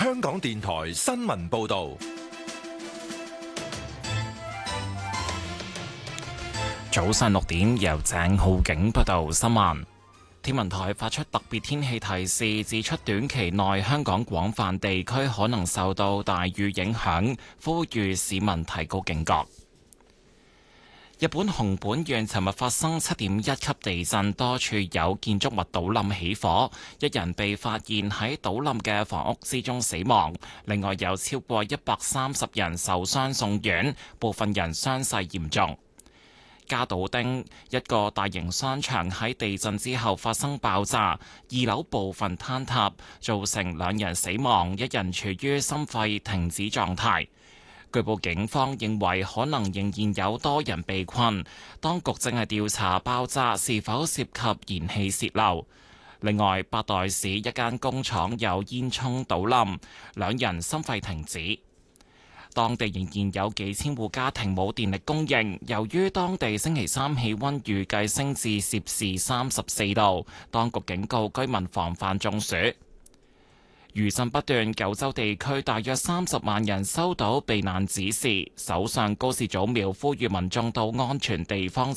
香港電台新聞報道。 早上6點，由鄭浩景報道新聞。天文台發出特別天氣提示，指出短期內香港廣泛地區可能受到大雨影響，呼籲市民提高警覺。日本熊本縣尋日發生7.1級地震，多處有建築物倒冧起火，一人被發現喺倒冧嘅房屋之中死亡，另外有超過130人受傷送院，部分人傷勢嚴重。加島町一個大型商場喺地震之後發生爆炸，2樓部分坍塌，造成2人死亡，1人處於心肺停止狀態。據報警方認為可能仍然有多人被困，當局正係調查爆炸是否涉及燃氣洩漏。另外，八代市一間工廠有煙囪倒冧，2人心肺停止。當地仍然有幾千戶家庭冇電力供應，由於當地星期三氣溫預計升至攝氏34度，當局警告居民防範中暑。餘震不斷，九州地區大約30萬人收到避難指示，首相高市早苗呼籲民眾到安全地方